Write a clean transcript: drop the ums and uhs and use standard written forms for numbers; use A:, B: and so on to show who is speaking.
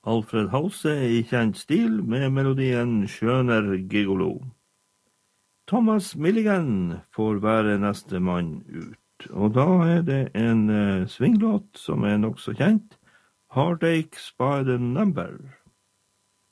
A: Alfred Hause i kjent stil med melodien Skjøner Gigolo. Thomas Milligan får være neste mann ut, og da det en swinglåt som nok så kjent, Heartaches by the Number.